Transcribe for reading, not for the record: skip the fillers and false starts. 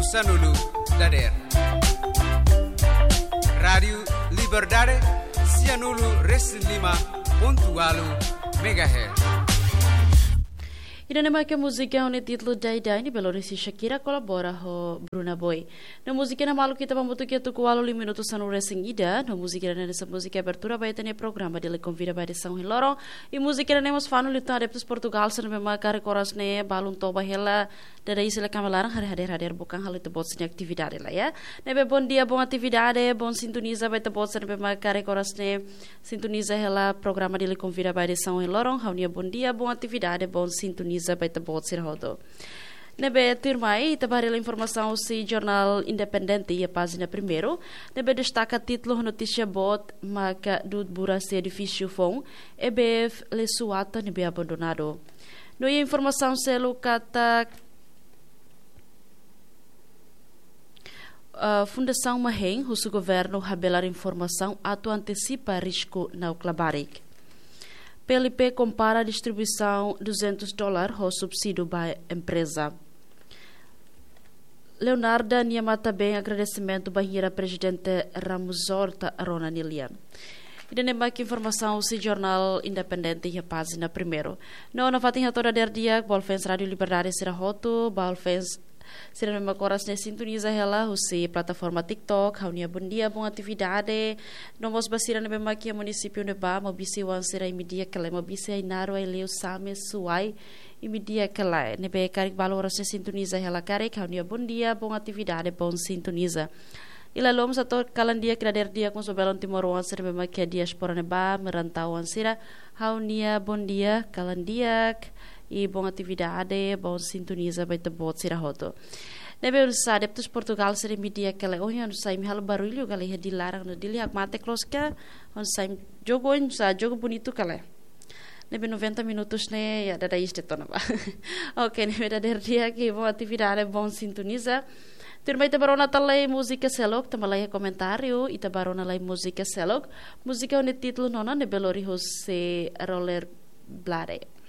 Sanulu Dader. Rádio Liberdade, Cianulu Reslima, pontualo MHz. Ida nama que música é título da ini belum si Shakira colabora com Bruna Boy. Na música na malu kita pambutu que tu kualo 5 minutos sanu racing ida. Na música nessa música abertura vai ter programa dele convida vai de São Hiloro. E música na nemos fanu litan adeptos Portugal sana memang kare koras ne balun toba hela dari isila kamalarang hadir bukan hal itu bot sini atividade lah ya. Nebe bom dia bom atividade bom sintoniza vai ter bot sana memang kare koras ne sintoniza hela programa dele convida vai de São Hiloro. Haunia bom dia bom atividade bom sintoniza vai ter bot sir rodo. Nebe turmai tabarela informação si jornal independente e a página primeiro. Nebe destaca título notícia bot maca do burase edifício fom EBF lesuata nebe abandonado. No e informação selo kata Fundação Maheng, o governo rabelar informação atu antecipa risco na Uclabarik. PLP compara a distribuição $200 ao subsídio da empresa. Leonardo Niamata bem agradecimento para presidente Ramos Horta Arona Nilian. E de que informação o jornal independente e a página primeiro. Não fatinha toda dia, Balfens Rádio Liberdade será roto, Balfens será mesma coras ne sintoniza ela o plataforma TikTok, haunia bom dia, boa atividade. Não vos basira ne mesma que o município ne ba, mobisi wan será imedia que lá, mobisi ai naro ai leu same suai imedia que lá. Ne be carik valoras ne sintoniza ela carik, haunia bom dia, boa atividade, bom sintoniza. Ila lom satu kalandia kira dia com sobelon timor wan será mesma que a diaspora ne ba, merantau wan será haunia bom dia, kalandiak e boa atividade, bom sintoniza vai ter bot será roto. Nebe os adeptos Portugal serem media que lá hoje sai me halo barulho que lá é de larang no dili ak mate closca on sai jogo bonito que lá. Nebe 90 minutos ne ya dada isto tona ba. Ok, nebe dada dia que boa atividade, bom sintoniza. Turma itabarona talay música selok, tamalay comentário, itabarona lay música selok. Música o título nona nebe lori se roller blare.